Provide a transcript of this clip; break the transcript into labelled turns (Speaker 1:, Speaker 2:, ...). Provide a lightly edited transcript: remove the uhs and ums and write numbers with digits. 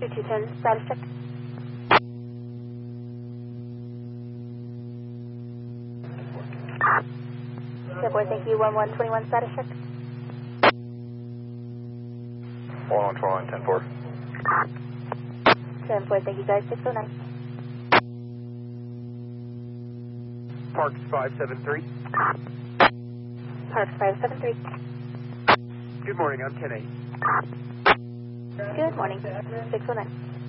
Speaker 1: 2210, status check. Boy, thank you. 1121, status check.
Speaker 2: 1121, 10-4.
Speaker 1: 10-4, thank you guys. 609.
Speaker 2: Parks 573.
Speaker 1: Parks 573.
Speaker 2: Good morning, I'm 10-8.
Speaker 1: Good morning. 609.